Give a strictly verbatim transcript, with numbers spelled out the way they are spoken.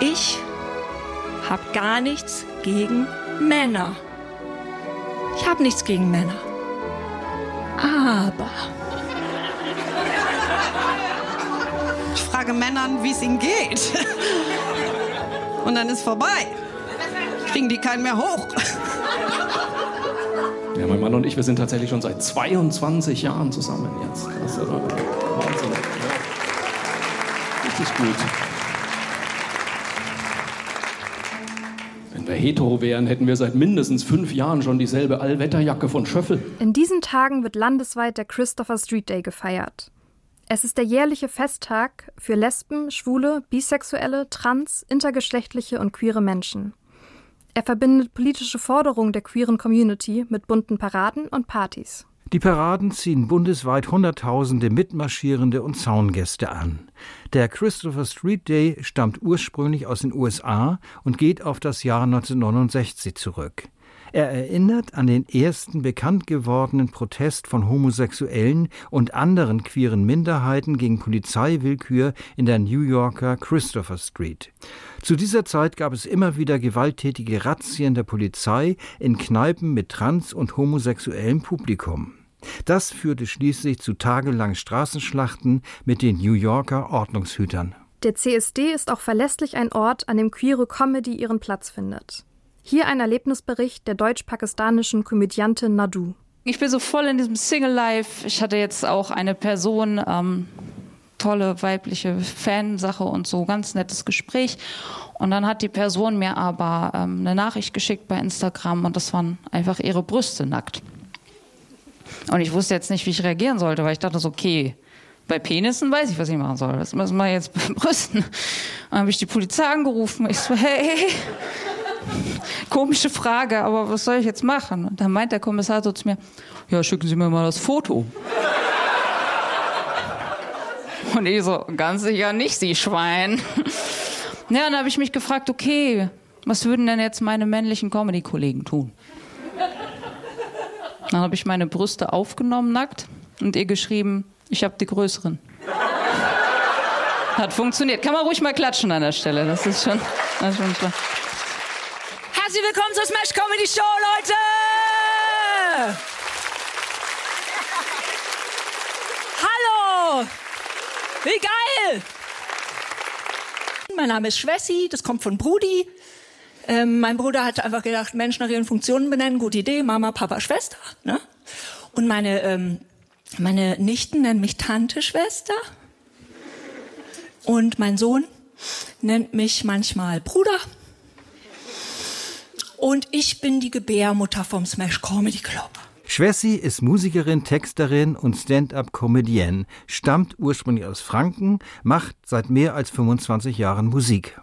Ich habe gar nichts gegen Männer. Ich habe nichts gegen Männer. Aber ich frage Männern, wie es ihnen geht. Und dann ist vorbei. Kriegen die keinen mehr hoch. Ja, mein Mann und ich, wir sind tatsächlich schon seit zweiundzwanzig Jahren zusammen jetzt. Das ist also Wahnsinn. Ja. Richtig gut. Wenn wir hetero wären, hätten wir seit mindestens fünf Jahren schon dieselbe Allwetterjacke von Schöffel. In diesen Tagen wird landesweit der Christopher Street Day gefeiert. Es ist der jährliche Festtag für Lesben, Schwule, Bisexuelle, Trans-, intergeschlechtliche und queere Menschen. Er verbindet politische Forderungen der queeren Community mit bunten Paraden und Partys. Die Paraden ziehen bundesweit Hunderttausende Mitmarschierende und Zaungäste an. Der Christopher Street Day stammt ursprünglich aus den U S A und geht auf das Jahr neunzehnhundertneunundsechzig zurück. Er erinnert an den ersten bekannt gewordenen Protest von Homosexuellen und anderen queeren Minderheiten gegen Polizeiwillkür in der New Yorker Christopher Street. Zu dieser Zeit gab es immer wieder gewalttätige Razzien der Polizei in Kneipen mit trans- und homosexuellem Publikum. Das führte schließlich zu tagelangen Straßenschlachten mit den New Yorker Ordnungshütern. Der C S D ist auch verlässlich ein Ort, an dem queere Comedy ihren Platz findet. Hier ein Erlebnisbericht der deutsch-pakistanischen Komödiantin Nadu. Ich bin so voll in diesem Single-Life. Ich hatte jetzt auch eine Person, ähm, tolle weibliche Fansache und so, ganz nettes Gespräch. Und dann hat die Person mir aber ähm, eine Nachricht geschickt bei Instagram und das waren einfach ihre Brüste nackt. Und ich wusste jetzt nicht, wie ich reagieren sollte, weil ich dachte so, okay, bei Penissen weiß ich, was ich machen soll. Was müssen wir jetzt bei Brüsten? Dann habe ich die Polizei angerufen. Ich so, hey, komische Frage, aber was soll ich jetzt machen? Und dann meint der Kommissar so zu mir, ja, schicken Sie mir mal das Foto. Und ich so, ganz sicher nicht, Sie Schwein. Ja, dann habe ich mich gefragt, okay, was würden denn jetzt meine männlichen Comedy-Kollegen tun? Dann habe ich meine Brüste aufgenommen, nackt, und ihr geschrieben, ich habe die größeren. Hat funktioniert. Kann man ruhig mal klatschen an der Stelle. Das ist schon, das ist schon klar. herzlich willkommen zur Smash Comedy Show, Leute! Hallo! Wie geil! Mein Name ist Schwessi, das kommt von Brudi. Ähm, mein Bruder hat einfach gedacht, Menschen nach ihren Funktionen benennen, gute Idee, Mama, Papa, Schwester. Ne? Und meine, ähm, meine Nichten nennen mich Tante, Schwester. Und mein Sohn nennt mich manchmal Bruder. Und ich bin die Gebärmutter vom Smash Comedy Club. Schwessi ist Musikerin, Texterin und Stand-up-Comedienne, stammt ursprünglich aus Franken, macht seit mehr als fünfundzwanzig Jahren Musik.